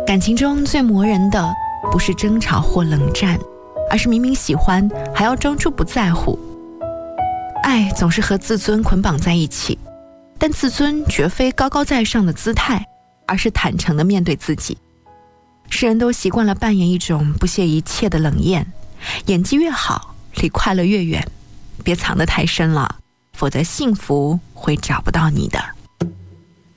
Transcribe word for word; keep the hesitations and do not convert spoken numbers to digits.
感情中最磨人的不是争吵或冷战，而是明明喜欢还要装出不在乎。爱总是和自尊捆绑在一起，但自尊绝非高高在上的姿态，而是坦诚地面对自己。世人都习惯了扮演一种不屑一切的冷艳，演技越好，离快乐越远。别藏得太深了，否则幸福会找不到你的。